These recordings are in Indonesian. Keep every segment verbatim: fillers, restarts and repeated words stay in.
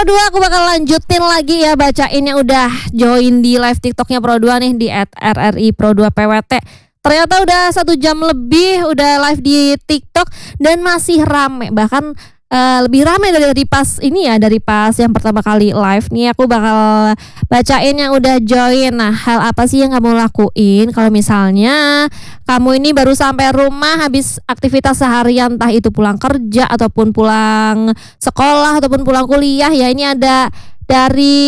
Pro dua, aku bakal lanjutin lagi ya bacain yang udah join di live TikToknya Pro dua nih di at r r i pro dua p w t. Ternyata udah satu jam lebih udah live di TikTok dan masih rame, bahkan uh, lebih rame dari, dari pas ini ya, dari pas yang pertama kali live nih. Aku bakal bacain yang udah join. Nah, hal apa sih yang kamu lakuin kalau misalnya kamu ini baru sampai rumah habis aktivitas seharian, entah itu pulang kerja ataupun pulang sekolah ataupun pulang kuliah ya. Ini ada dari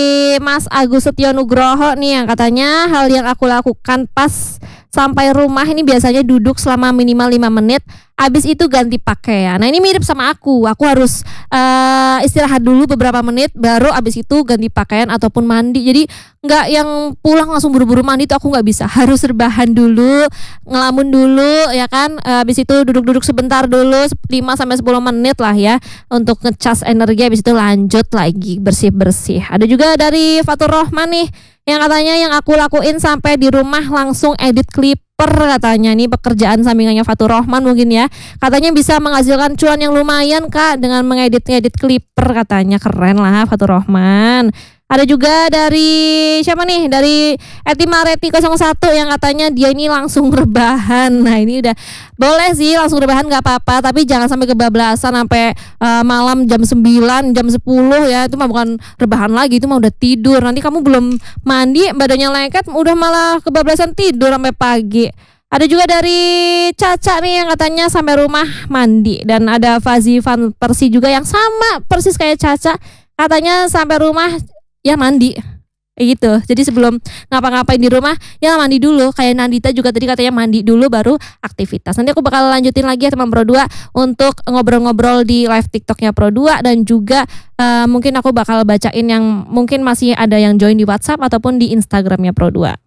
Mas Agus Setio Nugroho nih yang katanya hal yang aku lakukan pas sampai rumah ini biasanya duduk selama minimal lima menit, habis itu ganti pakaian. Nah, ini mirip sama aku. Aku harus uh, istirahat dulu beberapa menit baru habis itu ganti pakaian ataupun mandi. Jadi nggak yang pulang langsung buru-buru mandi tuh aku nggak bisa. Harus rebahan dulu, ngelamun dulu ya kan. Uh, habis itu duduk-duduk sebentar dulu lima sampai sepuluh menit lah ya untuk ngecas energi, habis itu lanjut lagi bersih-bersih. Ada juga dari Fatur Rohman nih yang katanya yang aku lakuin sampai di rumah langsung edit Clipper katanya. Nih pekerjaan sampingannya Fatur Rohman mungkin ya. Katanya bisa menghasilkan cuan yang lumayan Kak dengan mengedit-edit Clipper katanya. Keren lah Fatur Rohman. Ada juga dari siapa nih? Dari Eti Mareti nol satu yang katanya dia ini langsung rebahan. Nah, ini udah boleh sih langsung rebahan gak apa-apa, tapi jangan sampai kebablasan sampai uh, malam jam sembilan, jam sepuluh ya. Itu mah bukan rebahan lagi, itu mah udah tidur. Nanti kamu belum mandi, badannya lengket, udah malah kebablasan tidur sampai pagi. Ada juga dari Caca nih yang katanya sampai rumah mandi. Dan ada Fazi Van Persi juga yang sama persis kayak Caca. Katanya sampai rumah ya mandi kayak gitu. Jadi sebelum ngapa-ngapain di rumah ya mandi dulu. Kayak Nandita juga tadi katanya mandi dulu baru aktivitas. Nanti aku bakal lanjutin lagi ya teman Pro dua untuk ngobrol-ngobrol di live TikToknya Pro dua. Dan juga uh, mungkin aku bakal bacain yang mungkin masih ada yang join di WhatsApp ataupun di Instagramnya Pro dua.